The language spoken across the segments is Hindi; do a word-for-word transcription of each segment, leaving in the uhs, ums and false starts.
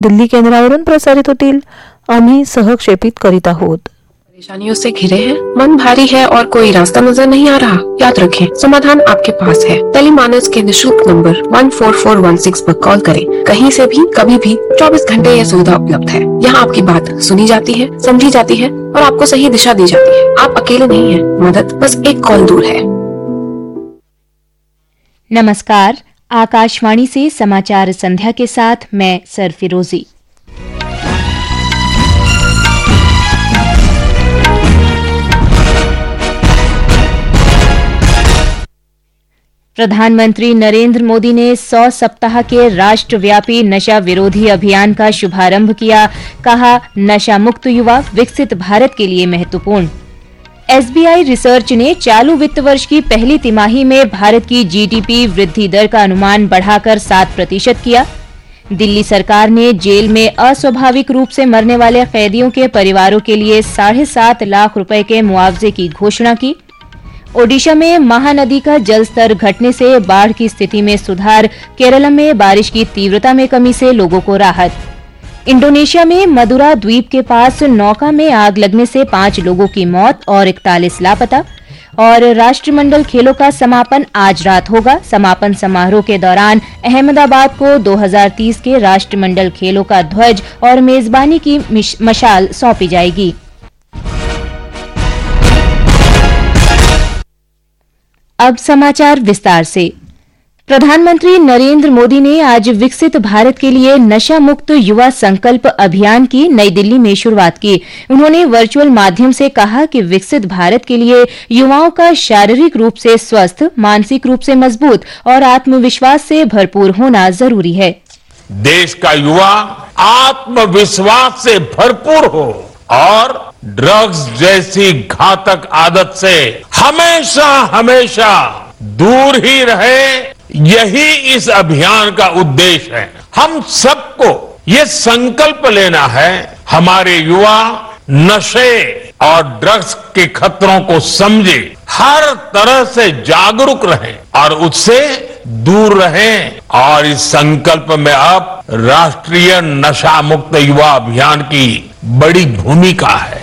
दिल्ली केंद्रावरून प्रसारित होतील. आम्ही सहक्षेपित करीत आहोत. परेशानियों से घिरे हैं, मन भारी है और कोई रास्ता नजर नहीं आ रहा? याद रखें, समाधान आपके पास है. टेलीमानस के निशुल्क number one four four one six पर कॉल करें. कहीं से भी कभी भी चौबीस घंटे यह सुविधा उपलब्ध है. यहाँ आपकी बात सुनी जाती है, समझी जाती है और आपको सही दिशा दी जाती है. आप अकेले नहीं हैं, मदद बस एक कॉल दूर है. नमस्कार, आकाशवाणी से समाचार संध्या के साथ मैं सरफिरोजी. प्रधानमंत्री नरेंद्र मोदी ने सौ सप्ताह के राष्ट्रव्यापी नशा विरोधी अभियान का शुभारंभ किया. कहा, नशा मुक्त युवा विकसित भारत के लिए महत्वपूर्ण. एसबीआई रिसर्च ने चालू वित्त वर्ष की पहली तिमाही में भारत की जीडीपी वृद्धि दर का अनुमान बढ़ाकर सात प्रतिशत किया. दिल्ली सरकार ने जेल में अस्वाभाविक रूप से मरने वाले कैदियों के परिवारों के लिए साढ़े सात लाख रुपए के मुआवजे की घोषणा की. ओडिशा में महानदी का जलस्तर घटने से बाढ़ की स्थिति में सुधार. केरल में बारिश की तीव्रता में कमी से लोगों को राहत. इंडोनेशिया में मदुरा द्वीप के पास नौका में आग लगने से पांच लोगों की मौत और इकतालीस लापता. और राष्ट्रमंडल खेलों का समापन आज रात होगा. समापन समारोह के दौरान अहमदाबाद को दो हज़ार तीस के राष्ट्रमंडल खेलों का ध्वज और मेजबानी की मशाल सौंपी जाएगी. अब समाचार विस्तार से. प्रधानमंत्री नरेंद्र मोदी ने आज विकसित भारत के लिए नशा मुक्त युवा संकल्प अभियान की नई दिल्ली में शुरुआत की. उन्होंने वर्चुअल माध्यम से कहा कि विकसित भारत के लिए युवाओं का शारीरिक रूप से स्वस्थ, मानसिक रूप से मजबूत और आत्मविश्वास से भरपूर होना जरूरी है. देश का युवा आत्मविश्वास से भरपूर हो और ड्रग्स जैसी घातक आदत से हमेशा हमेशा दूर ही रहे, यही इस अभियान का उद्देश्य है. हम सबको ये संकल्प लेना है, हमारे युवा नशे और ड्रग्स के खतरों को समझे, हर तरह से जागरूक रहें और उससे दूर रहें. और इस संकल्प में अब राष्ट्रीय नशा मुक्त युवा अभियान की बड़ी भूमिका है.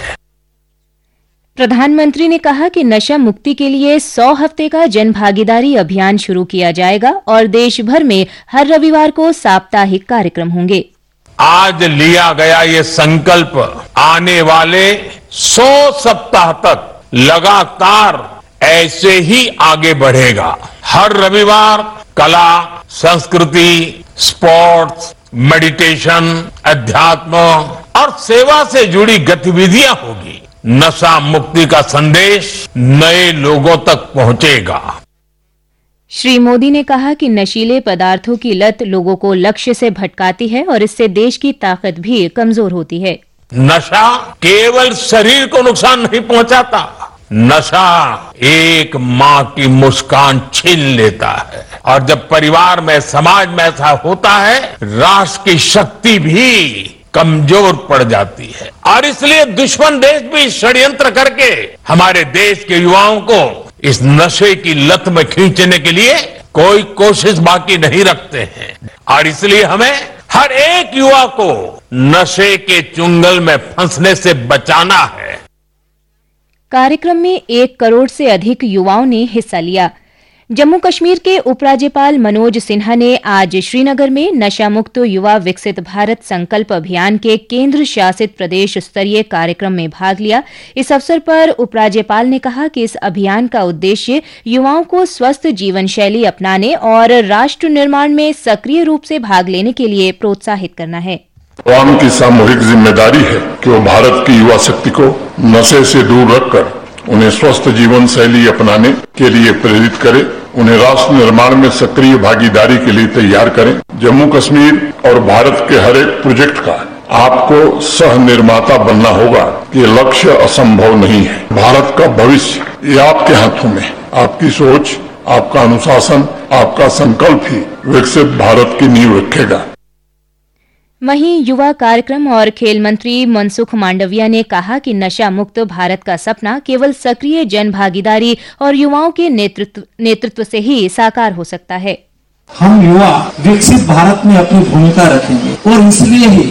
प्रधानमंत्री ने कहा कि नशा मुक्ति के लिए सौ हफ्ते का जन भागीदारी अभियान शुरू किया जाएगा और देश भर में हर रविवार को साप्ताहिक कार्यक्रम होंगे. आज लिया गया ये संकल्प आने वाले सौ सप्ताह तक लगातार ऐसे ही आगे बढ़ेगा. हर रविवार कला, संस्कृति, स्पोर्ट्स, मेडिटेशन, अध्यात्म और सेवा से जुड़ी गतिविधियां होगी. नशा मुक्ति का संदेश नए लोगों तक पहुंचेगा. श्री मोदी ने कहा कि नशीले पदार्थों की लत लोगों को लक्ष्य से भटकाती है और इससे देश की ताकत भी कमजोर होती है. नशा केवल शरीर को नुकसान नहीं पहुंचाता, नशा एक माँ की मुस्कान छीन लेता है. और जब परिवार में, समाज में ऐसा होता है, राष्ट्र की शक्ति भी कमजोर पड़ जाती है. और इसलिए दुश्मन देश भी षड्यंत्र करके हमारे देश के युवाओं को इस नशे की लत में खींचने के लिए कोई कोशिश बाकी नहीं रखते हैं. और इसलिए हमें हर एक युवा को नशे के चुंगल में फंसने से बचाना है. कार्यक्रम में एक करोड़ से अधिक युवाओं ने हिस्सा लिया. जम्मू कश्मीर के उपराज्यपाल मनोज सिन्हा ने आज श्रीनगर में नशा मुक्त युवा विकसित भारत संकल्प अभियान के केंद्र शासित प्रदेश स्तरीय कार्यक्रम में भाग लिया. इस अवसर पर उपराज्यपाल ने कहा कि इस अभियान का उद्देश्य युवाओं को स्वस्थ जीवन शैली अपनाने और राष्ट्र निर्माण में सक्रिय रूप से भाग लेने के लिए प्रोत्साहित करना है. आवाम की सामूहिक जिम्मेदारी है कि वो भारत की युवा शक्ति को नशे से दूर रखकर उन्हें स्वस्थ जीवन शैली अपनाने के लिए प्रेरित करें, उन्हें राष्ट्र निर्माण में सक्रिय भागीदारी के लिए तैयार करें. जम्मू कश्मीर और भारत के हर एक प्रोजेक्ट का आपको सह निर्माता बनना होगा. ये लक्ष्य असंभव नहीं है. भारत का भविष्य ये आपके हाथों में. आपकी सोच, आपका अनुशासन, आपका संकल्प ही विकसित भारत की नींव रखेगा. वहीं युवा कार्यक्रम और खेल मंत्री मनसुख मांडविया ने कहा कि नशा मुक्त भारत का सपना केवल सक्रिय जन भागीदारी और युवाओं के नेतृत्व नेतृत्व से ही साकार हो सकता है. हम युवा विकसित भारत में अपनी भूमिका रखेंगे और इसलिए ही